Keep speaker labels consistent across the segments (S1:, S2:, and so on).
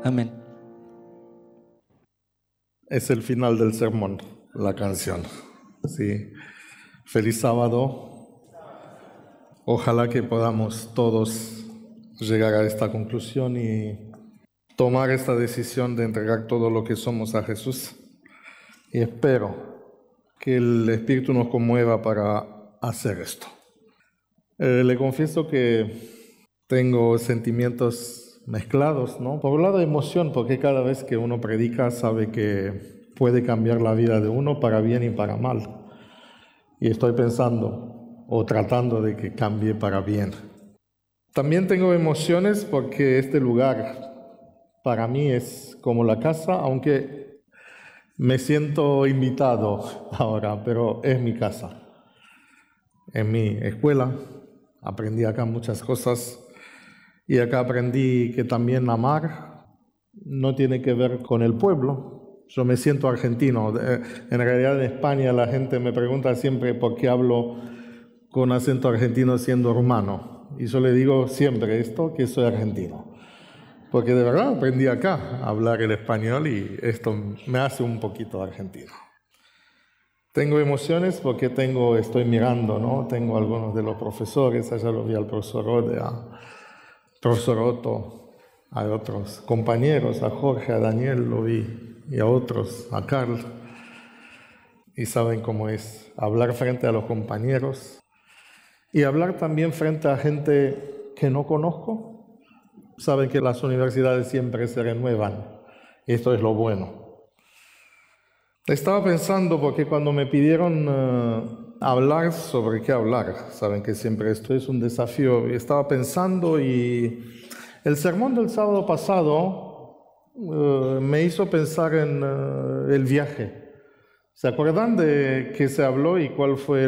S1: Amén.
S2: Es el final del sermón, la canción. Sí. Feliz sábado. Ojalá que podamos todos llegar a esta conclusión y tomar esta decisión de entregar todo lo que somos a Jesús. Y espero que el Espíritu nos conmueva para hacer esto. Le confieso que tengo sentimientos mezclados, ¿no? Por un lado, emoción, porque cada vez que uno predica sabe que puede cambiar la vida de uno para bien y para mal. Y estoy pensando o tratando de que cambie para bien. También tengo emociones porque este lugar para mí es como la casa, aunque me siento invitado ahora, pero es mi casa. En mi escuela aprendí acá muchas cosas. Y acá aprendí que también amar no tiene que ver con el pueblo. Yo me siento argentino. En realidad en España la gente me pregunta siempre por qué hablo con acento argentino siendo rumano. Y yo le digo siempre esto, que soy argentino. Porque de verdad aprendí acá a hablar el español y esto me hace un poquito argentino. Tengo emociones porque estoy mirando, ¿no? Tengo algunos de los profesores, allá lo vi al profesor Rodea, profesor Otto, a otros compañeros, a Jorge, a Daniel lo vi, y a otros, a Carl. Y saben cómo es hablar frente a los compañeros y hablar también frente a gente que no conozco. Saben que las universidades siempre se renuevan. Esto es lo bueno. Estaba pensando, porque cuando me pidieron hablar sobre qué hablar, saben que siempre esto es un desafío, estaba pensando y el sermón del sábado pasado me hizo pensar en el viaje. ¿Se acuerdan de qué se habló y cuál fue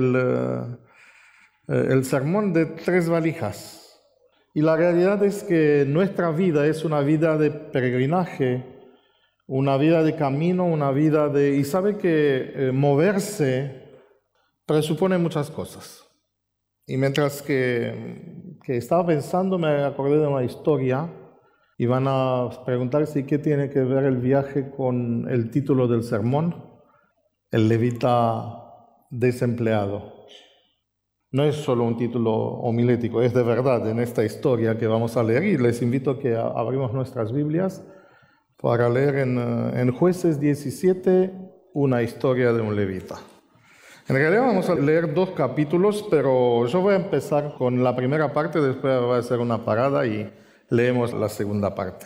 S2: el sermón de 3 valijas? Y la realidad es que nuestra vida es una vida de peregrinaje, una vida de camino, una vida de... Y sabe que moverse presupone muchas cosas. Y mientras que estaba pensando, me acordé de una historia y van a preguntarse qué tiene que ver el viaje con el título del sermón, el levita desempleado. No es solo un título homilético, es de verdad en esta historia que vamos a leer, y les invito a que abrimos nuestras Biblias para leer en Jueces 17 una historia de un levita. En realidad vamos a leer 2 capítulos, pero yo voy a empezar con la primera parte, después voy a hacer una parada y leemos la segunda parte.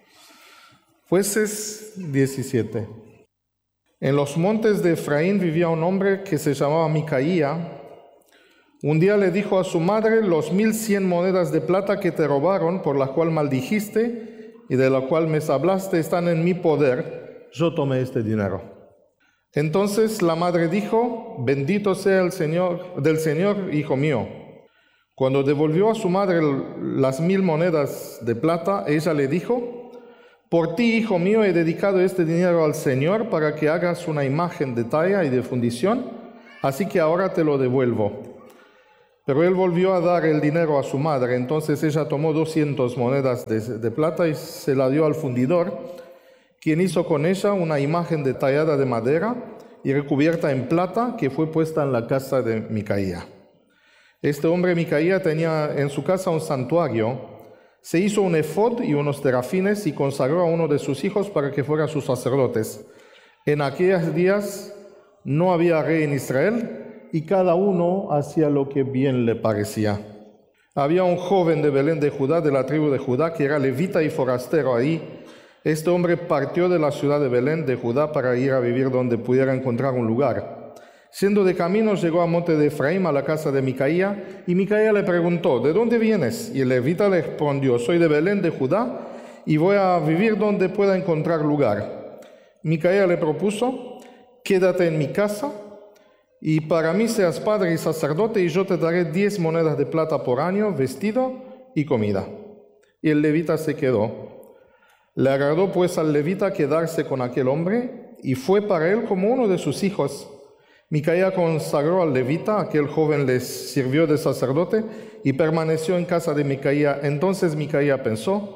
S2: Jueces 17. En los montes de Efraín vivía un hombre que se llamaba Micaía. Un día le dijo a su madre: los 1100 monedas de plata que te robaron, por las cuales maldijiste y de la cual me hablaste, están en mi poder. Yo tomé este dinero. Entonces la madre dijo: bendito sea el Señor, del Señor, hijo mío. Cuando devolvió a su madre las 1000 monedas de plata, ella le dijo: por ti, hijo mío, he dedicado este dinero al Señor para que hagas una imagen de talla y de fundición, así que ahora te lo devuelvo. Pero él volvió a dar el dinero a su madre. Entonces ella tomó 200 monedas de plata y se la dio al fundidor, quien hizo con ella una imagen tallada de madera y recubierta en plata, que fue puesta en la casa de Micaía. Este hombre Micaía tenía en su casa un santuario. Se hizo un efod y unos terafines y consagró a uno de sus hijos para que fuera sus sacerdotes. En aquellos días no había rey en Israel, y cada uno hacía lo que bien le parecía. Había un joven de Belén de Judá, de la tribu de Judá, que era levita y forastero ahí. Este hombre partió de la ciudad de Belén de Judá para ir a vivir donde pudiera encontrar un lugar. Siendo de camino, llegó a monte de Efraín, a la casa de Micaía, y Micaía le preguntó: ¿de dónde vienes? Y el levita le respondió: soy de Belén de Judá y voy a vivir donde pueda encontrar lugar. Micaía le propuso: quédate en mi casa, y para mí seas padre y sacerdote, y yo te daré 10 monedas de plata por año, vestido y comida. Y el levita se quedó. Le agradó pues al levita quedarse con aquel hombre, y fue para él como uno de sus hijos. Micaía consagró al levita, aquel joven les sirvió de sacerdote, y permaneció en casa de Micaía. Entonces Micaía pensó: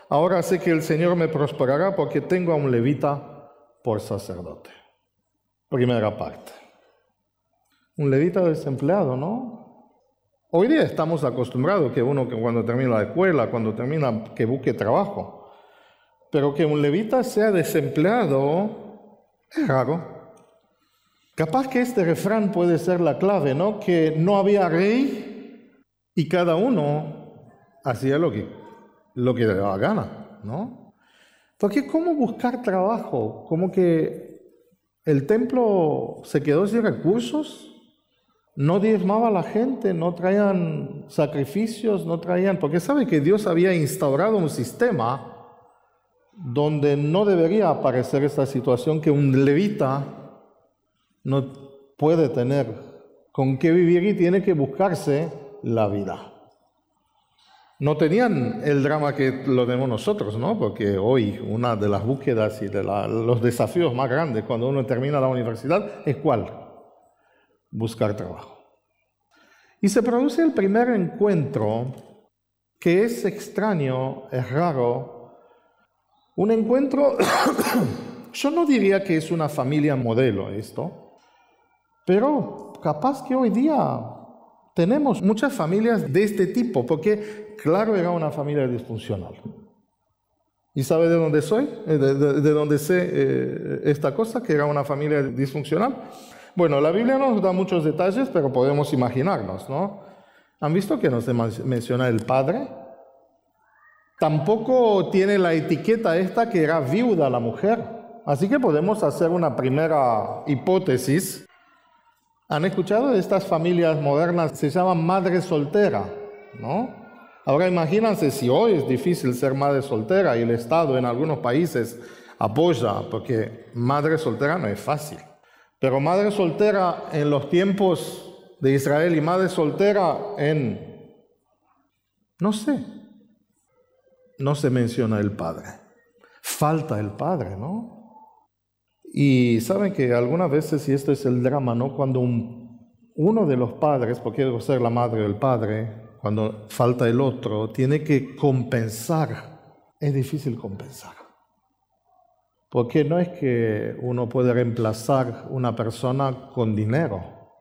S2: Ahora sé que el Señor me prosperará porque tengo a un levita por sacerdote. Primera parte. Un levita desempleado, ¿no? Hoy día estamos acostumbrados que uno que cuando termina la escuela, cuando termina, que busque trabajo. Pero que un levita sea desempleado es raro. Capaz que este refrán puede ser la clave, ¿no? Que no había rey y cada uno hacía lo que le daba gana, ¿no? Porque ¿cómo buscar trabajo? Como que el templo se quedó sin recursos, no diezmaba a la gente, no traían sacrificios, no traían... Porque sabe que Dios había instaurado un sistema donde no debería aparecer esta situación que un levita no puede tener con qué vivir y tiene que buscarse la vida. No tenían el drama que lo tenemos nosotros, ¿no? Porque hoy una de las búsquedas y de los desafíos más grandes cuando uno termina la universidad es ¿cuál? Buscar trabajo. Y se produce el primer encuentro que es extraño, es raro. Un encuentro, yo no diría que es una familia modelo esto, pero capaz que hoy día tenemos muchas familias de este tipo, porque claro, era una familia disfuncional. ¿Y sabe de dónde soy? ¿De dónde sé esta cosa, que era una familia disfuncional? Bueno, la Biblia no nos da muchos detalles, pero podemos imaginarnos, ¿no? ¿Han visto que no se menciona el padre? Tampoco tiene la etiqueta esta que era viuda la mujer. Así que podemos hacer una primera hipótesis. ¿Han escuchado de estas familias modernas? Se llaman madre soltera, ¿no? Ahora imagínense si hoy es difícil ser madre soltera y el Estado en algunos países apoya, porque madre soltera no es fácil. Pero madre soltera en los tiempos de Israel y madre soltera no se menciona el padre. Falta el padre, ¿no? Y saben que algunas veces, y esto es el drama, ¿no? Cuando uno de los padres, porque debe ser la madre o el padre, cuando falta el otro, tiene que compensar. Es difícil compensar. Porque no es que uno puede reemplazar una persona con dinero.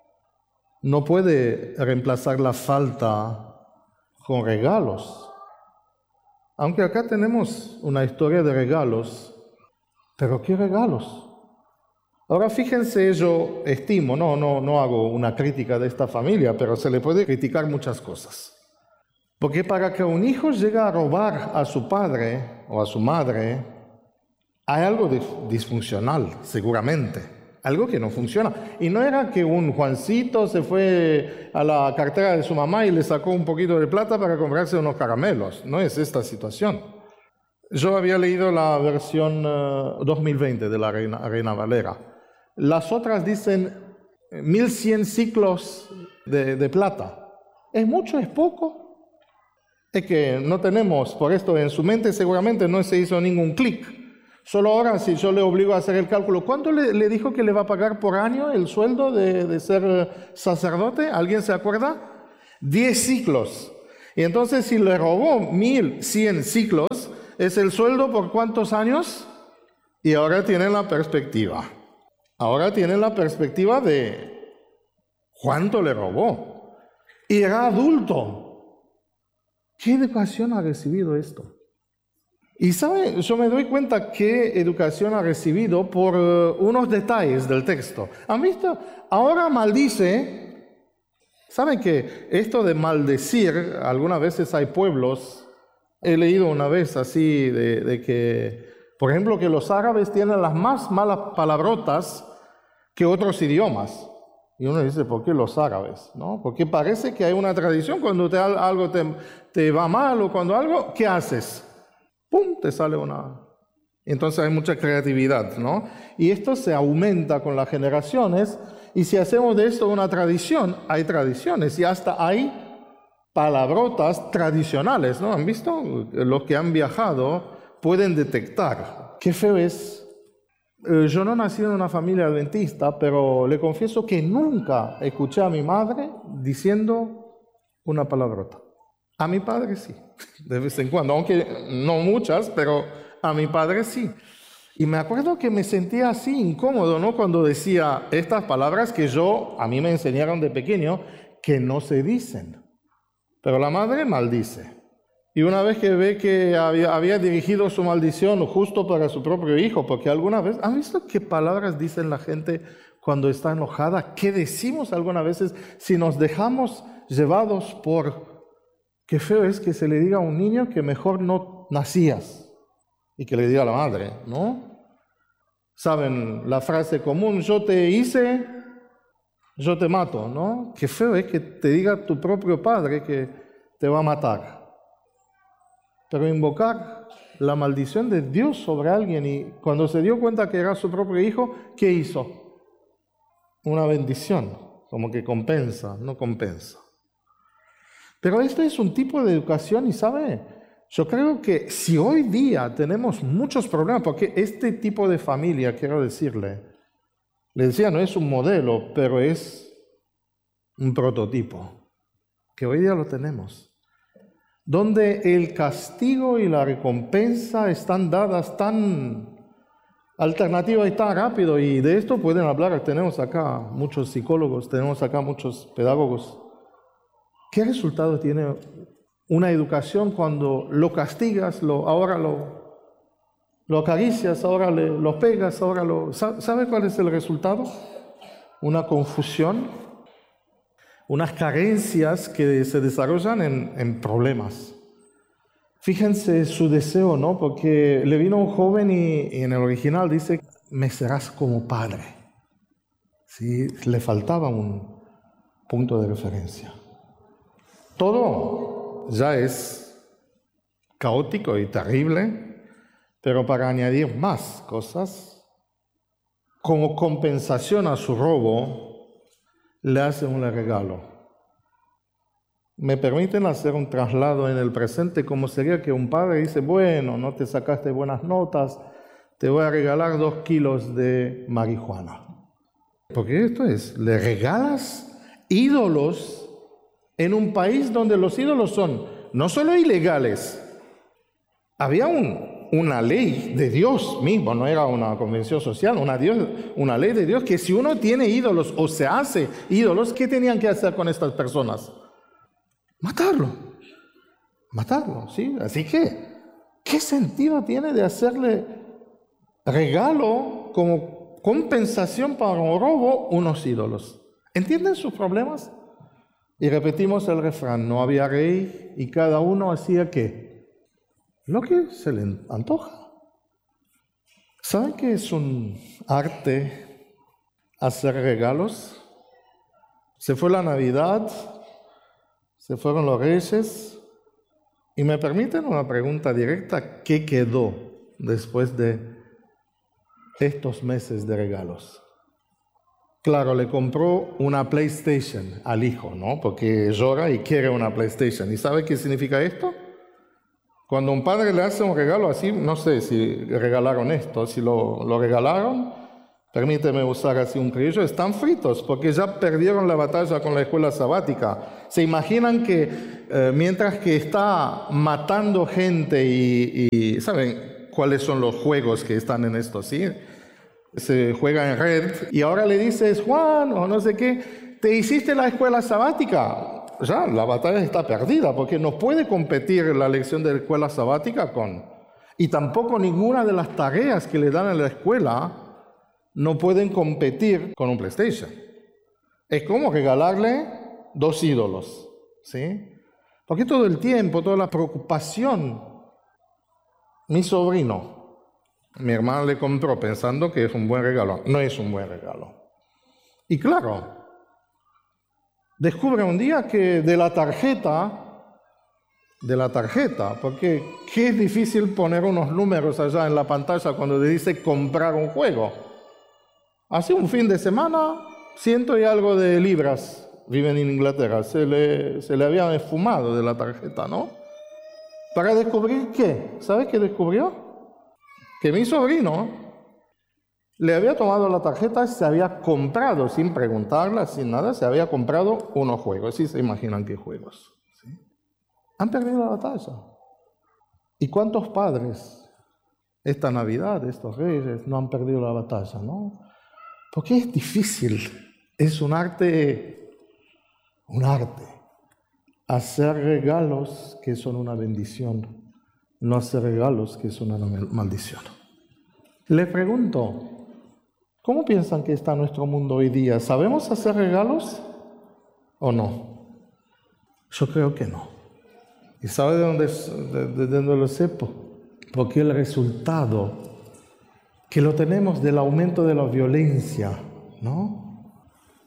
S2: No puede reemplazar la falta con regalos. Aunque acá tenemos una historia de regalos, pero ¿qué regalos? Ahora fíjense, yo estimo, no hago una crítica de esta familia, pero se le puede criticar muchas cosas. Porque para que un hijo llegue a robar a su padre o a su madre, hay algo disfuncional, seguramente, algo que no funciona. Y no era que un Juancito se fue a la cartera de su mamá y le sacó un poquito de plata para comprarse unos caramelos, no es esta situación. Yo había leído la versión 2020 de la Reina Valera. Las otras dicen 1100 ciclos de plata. ¿Es mucho? ¿Es poco? Es que no tenemos, por esto en su mente seguramente no se hizo ningún clic. Solo ahora si yo le obligo a hacer el cálculo, ¿cuánto le dijo que le va a pagar por año el sueldo de ser sacerdote? ¿Alguien se acuerda? 10 ciclos. Y entonces si le robó 1100 ciclos, ¿es el sueldo por cuántos años? Y ahora tienen la perspectiva. Ahora tienen la perspectiva de cuánto le robó. Y era adulto. ¿Qué educación ha recibido esto? Y ¿sabe? Yo me doy cuenta qué educación ha recibido por unos detalles del texto. ¿Han visto? Ahora maldice. ¿Saben que esto de maldecir, algunas veces hay pueblos, he leído una vez así de que, por ejemplo, que los árabes tienen las más malas palabrotas que otros idiomas. Y uno dice, ¿por qué los árabes? ¿No? Porque parece que hay una tradición, cuando algo te va mal o cuando algo, ¿qué haces? ¡Pum! Te sale una... Entonces hay mucha creatividad, ¿no? Y esto se aumenta con las generaciones, y si hacemos de esto una tradición, hay tradiciones, y hasta hay palabrotas tradicionales, ¿no? ¿Han visto? Los que han viajado pueden detectar. Qué feo es. Yo no nací en una familia adventista, pero le confieso que nunca escuché a mi madre diciendo una palabrota. A mi padre sí, de vez en cuando, aunque no muchas, pero a mi padre sí. Y me acuerdo que me sentía así incómodo, ¿no? Cuando decía estas palabras que a mí me enseñaron de pequeño, que no se dicen. Pero la madre maldice. Y una vez que ve que había dirigido su maldición justo para su propio hijo, porque alguna vez, ¿han visto qué palabras dicen la gente cuando está enojada? ¿Qué decimos algunas veces si nos dejamos llevados por... Qué feo es que se le diga a un niño que mejor no nacías y que le diga a la madre, ¿no? Saben la frase común, yo te hice, yo te mato, ¿no? Qué feo es que te diga tu propio padre que te va a matar. Pero invocar la maldición de Dios sobre alguien, y cuando se dio cuenta que era su propio hijo, ¿qué hizo? Una bendición, como que compensa, no compensa. Pero esto es un tipo de educación y, ¿sabe? Yo creo que si hoy día tenemos muchos problemas, porque este tipo de familia, quiero decirle, le decía, no es un modelo, pero es un prototipo, que hoy día lo tenemos, donde el castigo y la recompensa están dadas tan alternativa y tan rápido, y de esto pueden hablar, tenemos acá muchos psicólogos, tenemos acá muchos pedagogos. ¿Qué resultado tiene una educación cuando lo castigas, ahora lo acaricias, ahora lo pegas, ¿sabe cuál es el resultado? Una confusión, unas carencias que se desarrollan en problemas. Fíjense su deseo, ¿no? Porque le vino un joven y en el original dice, me serás como padre. Sí, le faltaba un punto de referencia. Todo ya es caótico y terrible, pero para añadir más cosas, como compensación a su robo, le hace un regalo. ¿Me permiten hacer un traslado en el presente? Como sería que un padre dice, bueno, no te sacaste buenas notas, te voy a regalar 2 kilos de marihuana. Porque esto es, le regalas ídolos en un país donde los ídolos son no solo ilegales, había una ley de Dios mismo, no era una convención social, una ley de Dios, que si uno tiene ídolos o se hace ídolos, ¿qué tenían que hacer con estas personas? Matarlo, ¿sí? Así que, ¿qué sentido tiene de hacerle regalo como compensación para un robo unos ídolos? ¿Entienden sus problemas? Y repetimos el refrán, no había rey y cada uno hacía ¿qué? Lo que se le antoja. ¿Saben qué es un arte hacer regalos? Se fue la Navidad, se fueron los Reyes, y me permiten una pregunta directa, ¿qué quedó después de estos meses de regalos? Claro, le compró una PlayStation al hijo, ¿no? Porque llora y quiere una PlayStation. ¿Y sabe qué significa esto? Cuando un padre le hace un regalo así, no sé si regalaron esto, si lo regalaron, permíteme usar así un criollo, están fritos porque ya perdieron la batalla con la escuela sabática. ¿Se imaginan que mientras que está matando gente y ¿saben cuáles son los juegos que están en esto, sí? Se juega en red y ahora le dices, Juan, o no sé qué, te hiciste la escuela sabática. Ya, la batalla está perdida porque no puede competir la lección de la escuela sabática y tampoco ninguna de las tareas que le dan en la escuela no pueden competir con un PlayStation. Es como regalarle 2 ídolos, ¿sí? Porque todo el tiempo, toda la preocupación, mi sobrino, mi hermana le compró pensando que es un buen regalo. No es un buen regalo. Y claro, descubre un día que de la tarjeta, porque qué es difícil poner unos números allá en la pantalla cuando le dice comprar un juego. Hace un fin de semana, 100 y algo de libras, viven en Inglaterra, se le habían esfumado de la tarjeta, ¿no? Para descubrir ¿qué? ¿Sabes qué descubrió? Que mi sobrino le había tomado la tarjeta y se había comprado, sin preguntarla, sin nada, se había comprado unos juegos. ¿Sí se imaginan qué juegos? ¿Sí? Han perdido la batalla. ¿Y cuántos padres esta Navidad, estos reyes, no han perdido la batalla, no? Porque es difícil, es un arte, hacer regalos que son una bendición, no hacer regalos que son una maldición. Les pregunto, ¿cómo piensan que está nuestro mundo hoy día? ¿Sabemos hacer regalos o no? Yo creo que no. ¿Y sabe de dónde lo sepo? Porque el resultado que lo tenemos del aumento de la violencia, ¿no?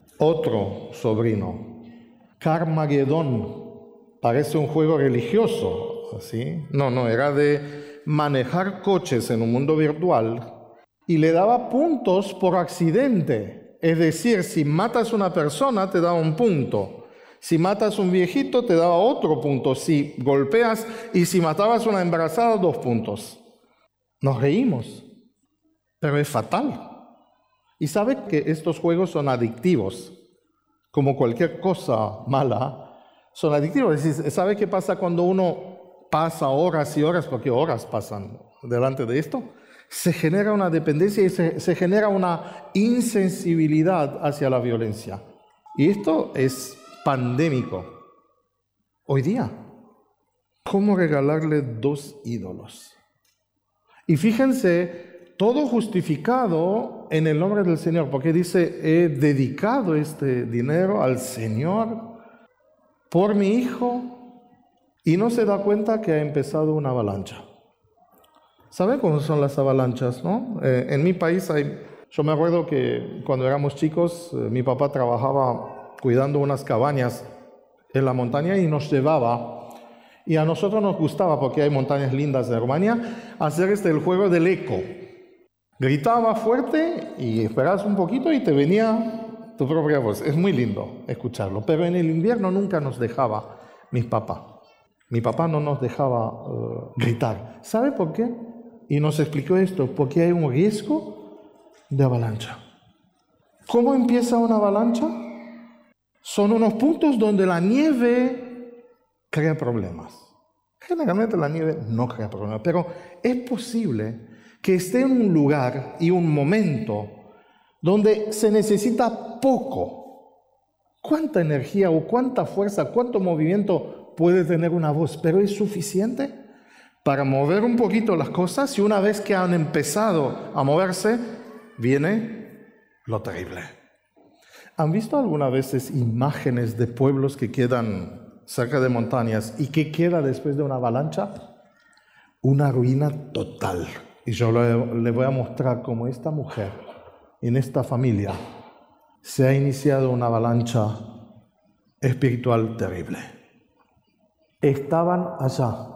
S2: Otro sobrino, Carmageddon, parece un juego religioso, ¿sí? No, era de manejar coches en un mundo virtual y le daba puntos por accidente. Es decir, si matas a una persona te da un punto. Si matas a un viejito te daba otro punto. Si golpeas y si matabas a una embarazada, 2 puntos. Nos reímos, pero es fatal. Y sabe que estos juegos son adictivos. Como cualquier cosa mala, son adictivos. Es decir, ¿sabe qué pasa cuando uno pasa horas y horas? Porque horas pasan delante de esto. Se genera una dependencia y se genera una insensibilidad hacia la violencia. Y esto es pandémico. Hoy día, ¿cómo regalarle 2 ídolos? Y fíjense, todo justificado en el nombre del Señor, porque dice, he dedicado este dinero al Señor por mi hijo, y no se da cuenta que ha empezado una avalancha. ¿Saben cómo son las avalanchas, no? En mi país yo me acuerdo que cuando éramos chicos, mi papá trabajaba cuidando unas cabañas en la montaña y nos llevaba. Y a nosotros nos gustaba, porque hay montañas lindas de Rumania, hacer el juego del eco. Gritaba fuerte y esperabas un poquito y te venía tu propia voz. Es muy lindo escucharlo, pero en el invierno nunca nos dejaba mi papá. Mi papá no nos dejaba gritar. ¿Sabe por qué? Y nos explicó esto, porque hay un riesgo de avalancha. ¿Cómo empieza una avalancha? Son unos puntos donde la nieve crea problemas. Generalmente la nieve no crea problemas, pero es posible que esté en un lugar y un momento donde se necesita poco. ¿Cuánta energía o cuánta fuerza, cuánto movimiento puede tener una voz? Pero es suficiente para mover un poquito las cosas, y una vez que han empezado a moverse, viene lo terrible. ¿Han visto alguna vez imágenes de pueblos que quedan cerca de montañas y qué queda después de una avalancha? Una ruina total. Y yo le voy a mostrar cómo esta mujer, en esta familia, se ha iniciado una avalancha espiritual terrible. Estaban allá,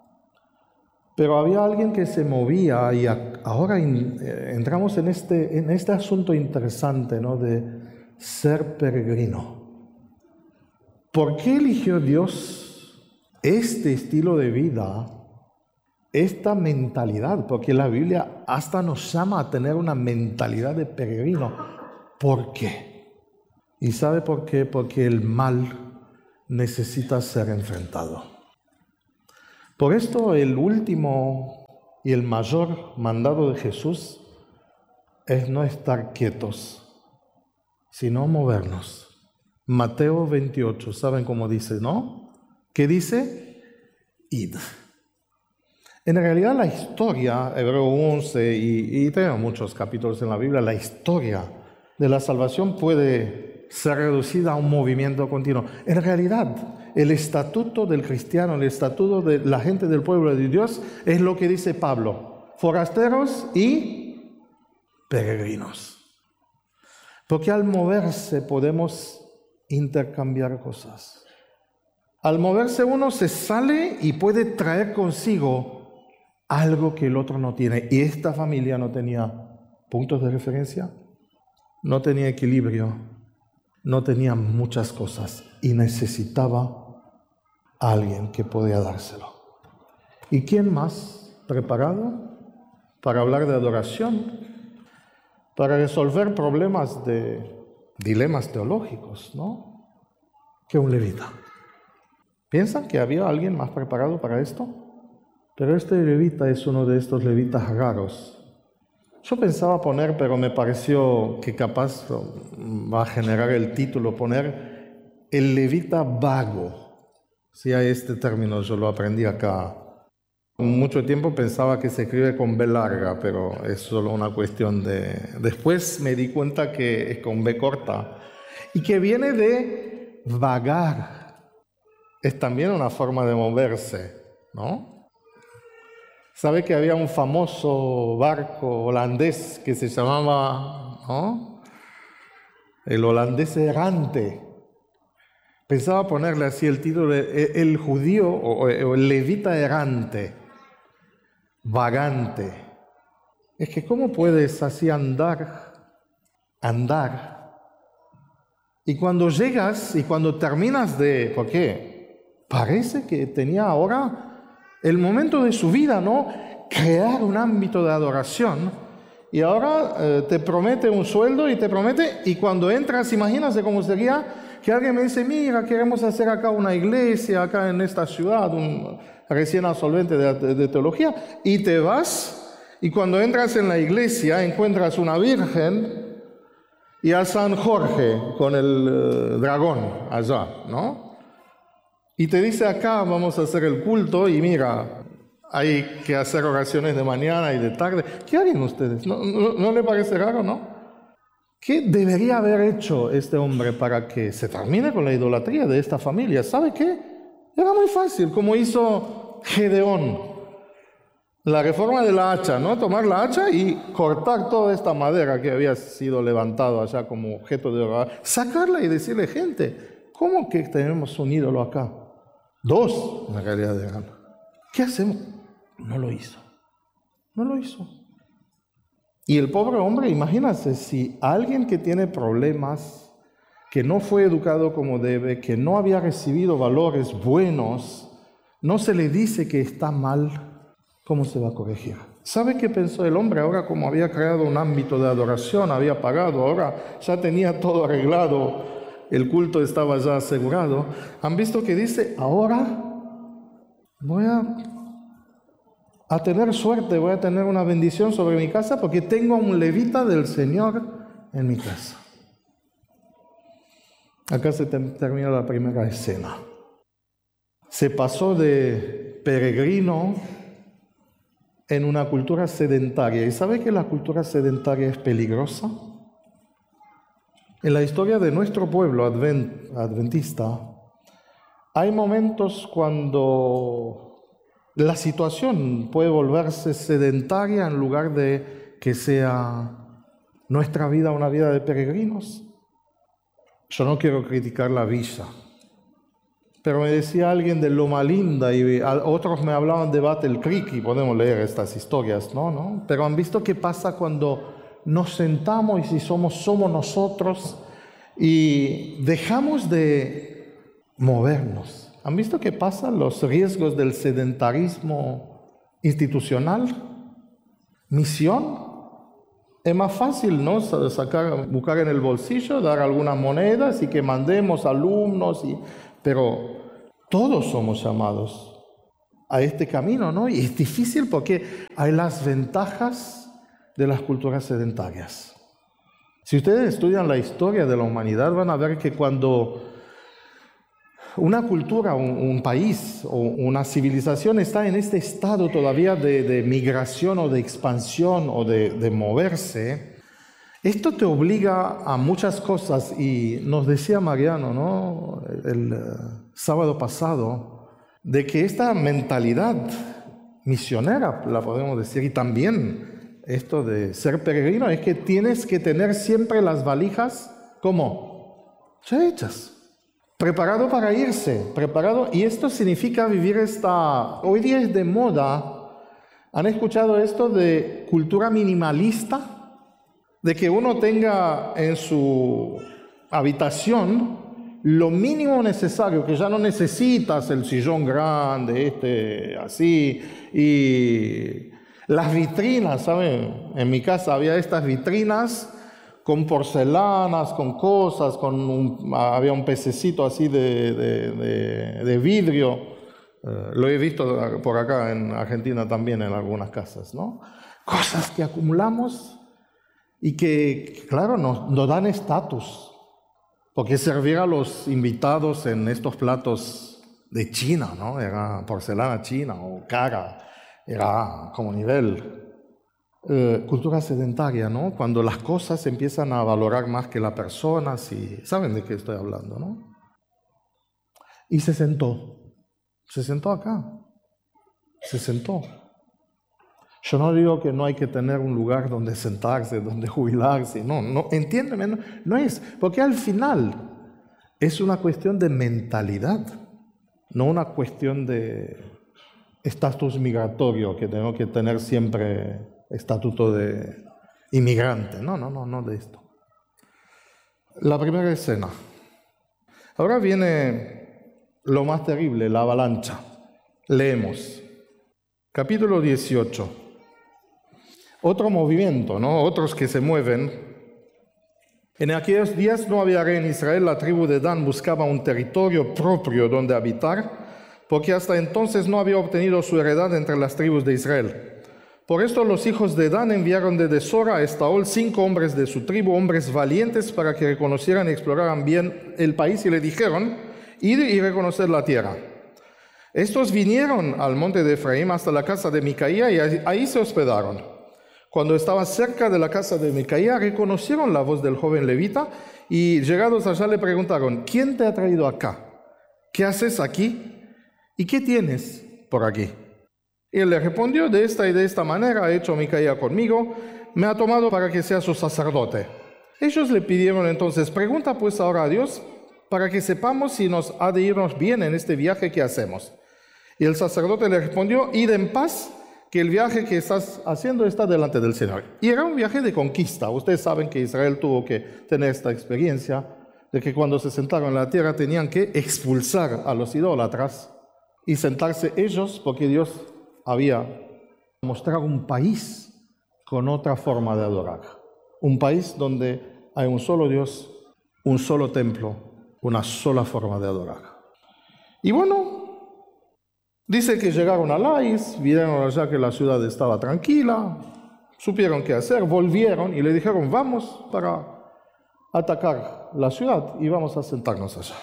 S2: pero había alguien que se movía, y ahora entramos en este asunto interesante, ¿no? De ser peregrino. ¿Por qué eligió Dios este estilo de vida, esta mentalidad? Porque la Biblia hasta nos llama a tener una mentalidad de peregrino. ¿Por qué? ¿Y sabe por qué? Porque el mal necesita ser enfrentado. Por esto el último y el mayor mandado de Jesús es no estar quietos, sino movernos. Mateo 28, ¿saben cómo dice, no? ¿Qué dice? Id. En realidad la historia, Hebreo 11, y tenemos muchos capítulos en la Biblia, la historia de la salvación puede ser reducida a un movimiento continuo. En realidad, el estatuto del cristiano, el estatuto de la gente del pueblo de Dios, es lo que dice Pablo: forasteros y peregrinos. Porque al moverse podemos intercambiar cosas. Al moverse uno se sale y puede traer consigo algo que el otro no tiene. Y esta familia no tenía puntos de referencia, no tenía equilibrio, no tenía muchas cosas y necesitaba a alguien que podía dárselo. ¿Y quién más preparado para hablar de adoración, para resolver problemas de dilemas teológicos, ¿no? Que un levita. ¿Piensan que había alguien más preparado para esto? Pero este levita es uno de estos levitas raros. Yo pensaba poner, pero me pareció que capaz va a generar el título, poner el levita vago. Sí, a este término yo lo aprendí acá. Mucho tiempo pensaba que se escribe con B larga, pero es solo una cuestión de... Después me di cuenta que es con B corta y que viene de vagar. Es también una forma de moverse, ¿no? ¿Sabe que había un famoso barco holandés que se llamaba, ¿no?, el holandés errante? Pensaba ponerle así el título de el judío o el levita errante, vagante. Es que ¿cómo puedes así andar? Y cuando llegas y cuando terminas de... ¿Por qué? Parece que tenía ahora el momento de su vida, ¿no? Crear un ámbito de adoración. Y ahora te promete un sueldo y te promete... Y cuando entras, imagínate cómo sería que alguien me dice, mira, queremos hacer acá una iglesia, acá en esta ciudad, un recién absolvente de teología. Y te vas, y cuando entras en la iglesia encuentras una virgen y a San Jorge con el dragón allá, ¿no? Y te dice, acá vamos a hacer el culto y mira, hay que hacer oraciones de mañana y de tarde. ¿Qué harían ustedes? ¿No le parece raro, no? ¿Qué debería haber hecho este hombre para que se termine con la idolatría de esta familia? ¿Sabe qué? Era muy fácil, como hizo Gedeón. La reforma de la hacha, ¿no? Tomar la hacha y cortar toda esta madera que había sido levantado allá como objeto de oración. Sacarla y decirle, gente, ¿cómo que tenemos un ídolo acá? Dos, en realidad eran. ¿Qué hacemos? No lo hizo. Y el pobre hombre, imagínate, si alguien que tiene problemas, que no fue educado como debe, que no había recibido valores buenos, no se le dice que está mal, ¿cómo se va a corregir? ¿Sabe qué pensó el hombre? Ahora, como había creado un ámbito de adoración, había pagado, ahora ya tenía todo arreglado, el culto estaba ya asegurado. ¿Han visto que dice, ahora voy a tener suerte, voy a tener una bendición sobre mi casa porque tengo un levita del Señor en mi casa? Acá se termina la primera escena. Se pasó de peregrino en una cultura sedentaria. ¿Y sabe que la cultura sedentaria es peligrosa? En la historia de nuestro pueblo adventista, hay momentos cuando la situación puede volverse sedentaria en lugar de que sea nuestra vida una vida de peregrinos. Yo no quiero criticar la villa, pero me decía alguien de Loma Linda y otros me hablaban de Battle Creek y podemos leer estas historias, ¿no? Pero han visto qué pasa cuando nos sentamos y si somos nosotros y dejamos de movernos. ¿Han visto qué pasa? Los riesgos del sedentarismo institucional. Misión. Es más fácil, ¿no? Buscar en el bolsillo, dar algunas monedas y que mandemos alumnos, pero todos somos llamados a este camino, ¿no? Y es difícil porque hay las ventajas de las culturas sedentarias. Si ustedes estudian la historia de la humanidad, van a ver que cuando una cultura, un país o una civilización está en este estado todavía de migración o de expansión o de moverse, esto te obliga a muchas cosas. Y nos decía Mariano, ¿no?, el sábado pasado, de que esta mentalidad misionera, la podemos decir, y también esto de ser peregrino, es que tienes que tener siempre las valijas, ¿cómo? Ya hechas. Preparado para irse, preparado. Y esto significa vivir hoy día es de moda. ¿Han escuchado esto de cultura minimalista? De que uno tenga en su habitación lo mínimo necesario, que ya no necesitas el sillón grande, así, y las vitrinas, ¿saben? En mi casa había estas vitrinas con porcelanas, con cosas, había un pececito así de vidrio. Lo he visto por acá en Argentina también en algunas casas, ¿no? Cosas que acumulamos y que, claro, nos dan estatus. Porque servir a los invitados en estos platos de China, ¿no? Era porcelana china o cara, era como nivel. Cultura sedentaria, ¿no? Cuando las cosas empiezan a valorar más que la persona, ¿saben de qué estoy hablando, no? Y se sentó acá, se sentó. Yo no digo que no hay que tener un lugar donde sentarse, donde jubilarse, no, entiéndeme, no es, porque al final es una cuestión de mentalidad, no una cuestión de estatus migratorio, que tengo que tener siempre estatuto de inmigrante, no de esto. La primera escena. Ahora viene lo más terrible, la avalancha. Leemos. Capítulo 18. Otro movimiento, ¿no? Otros que se mueven. En aquellos días no había rey en Israel, la tribu de Dan buscaba un territorio propio donde habitar, porque hasta entonces no había obtenido su heredad entre las tribus de Israel. Por esto los hijos de Dan enviaron desde Sora a Estaol 5 hombres de su tribu, hombres valientes, para que reconocieran y exploraran bien el país, y le dijeron, id y reconocer la tierra. Estos vinieron al monte de Efraín hasta la casa de Micaía y ahí se hospedaron. Cuando estaban cerca de la casa de Micaía, reconocieron la voz del joven levita y llegados allá le preguntaron, ¿quién te ha traído acá? ¿Qué haces aquí? ¿Y qué tienes por aquí? Y él le respondió, de esta y de esta manera ha hecho Micaía conmigo, me ha tomado para que sea su sacerdote. Ellos le pidieron entonces, pregunta pues ahora a Dios, para que sepamos si nos ha de irnos bien en este viaje que hacemos. Y el sacerdote le respondió, id en paz, que el viaje que estás haciendo está delante del Señor. Y era un viaje de conquista. Ustedes saben que Israel tuvo que tener esta experiencia de que cuando se sentaron en la tierra tenían que expulsar a los idólatras y sentarse ellos, porque Dios había mostrado un país con otra forma de adorar. Un país donde hay un solo Dios, un solo templo, una sola forma de adorar. Y bueno, dice que llegaron a Lais, vieron allá que la ciudad estaba tranquila, supieron qué hacer, volvieron y le dijeron, vamos para atacar la ciudad y vamos a sentarnos allá.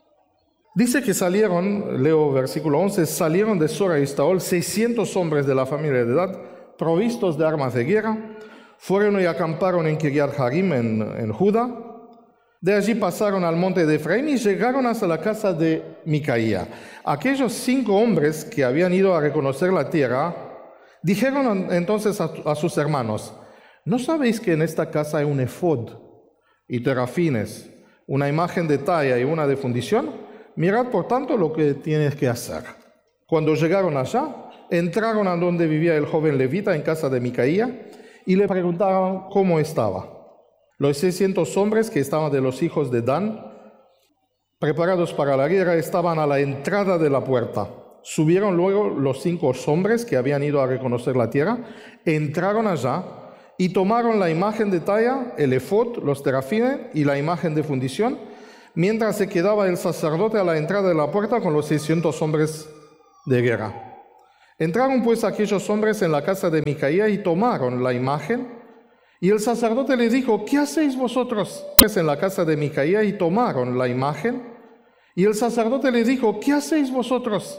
S2: Dice que salieron, leo versículo 11, salieron de Sora y Estaol 600 hombres de la familia de Dan, provistos de armas de guerra, fueron y acamparon en Kiriat Jearim en Judá. De allí pasaron al monte de Efraín y llegaron hasta la casa de Micaía. Aquellos 5 hombres que habían ido a reconocer la tierra, dijeron entonces a sus hermanos, ¿no sabéis que en esta casa hay un efod y terafines, una imagen de talla y una de fundición? Mirad, por tanto, lo que tienes que hacer. Cuando llegaron allá, entraron a donde vivía el joven levita en casa de Micaía y le preguntaron cómo estaba. Los 600 hombres que estaban de los hijos de Dan, preparados para la guerra, estaban a la entrada de la puerta. Subieron luego los 5 hombres que habían ido a reconocer la tierra, entraron allá y tomaron la imagen de talla, el efod, los terafines y la imagen de fundición, mientras se quedaba el sacerdote a la entrada de la puerta con los 600 hombres de guerra. Entraron pues aquellos hombres en la casa de Micaía y tomaron la imagen. Y el sacerdote le dijo, ¿qué hacéis vosotros? Pues en la casa de Micaía y tomaron la imagen. Y el sacerdote le dijo, ¿qué hacéis vosotros?